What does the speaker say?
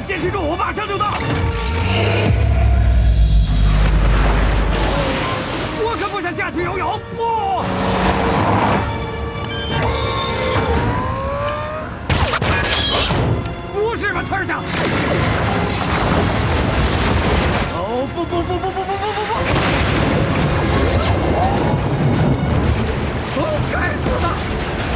坚持住，我马上就到。我可不想下去游泳，不！不是吧，村长？哦，不！